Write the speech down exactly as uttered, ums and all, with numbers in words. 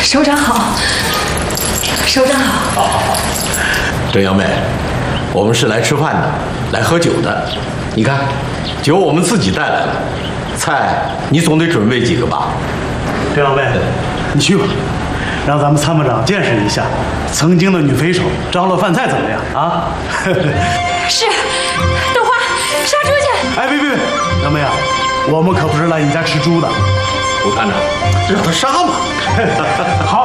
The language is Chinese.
首长好，首长好。 好好好，郑幺妹，我们是来吃饭的，来喝酒的。你看，酒我们自己带来了，菜你总得准备几个吧？ 郑幺妹，你去吧，让咱们参谋长见识一下曾经的女匪首张罗饭菜怎么样啊？ 是，豆花杀猪去！ 哎，别别别，幺妹啊，我们可不是来你家吃猪的。 我看着，让他杀吧。 好。